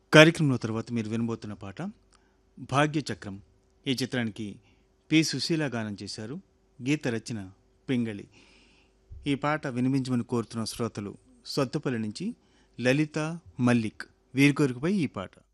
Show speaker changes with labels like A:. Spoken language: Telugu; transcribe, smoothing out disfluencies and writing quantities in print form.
A: కార్యక్రమంలో తర్వాత మీరు వినబోతున్న పాట భాగ్యచక్రం. ఈ చిత్రానికి పి సుశీల గానం చేశారు. గీత రచన పింగళి. ఈ పాట వినిపించమని కోరుతున్న శ్రోతలు సత్తుపల్లి నుంచి లలిత, మల్లిక్. వీరి కోరికపై ఈ పాట.